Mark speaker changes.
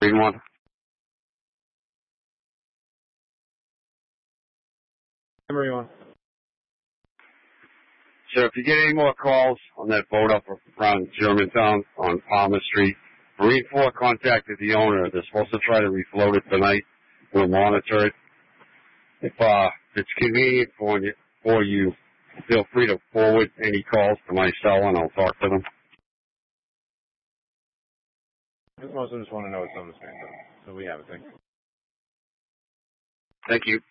Speaker 1: Green one.
Speaker 2: Marine one.
Speaker 1: So if you get any more calls on that boat up around Germantown on Palmer Street, Marine 4 contacted the owner. They're supposed to try to refloat it tonight. We'll monitor it. If it's convenient for you, feel free to forward any calls to my cell and I'll talk to them.
Speaker 2: Most of them just want to know what's on the stand, so we have it. Thank you.
Speaker 1: Thank you.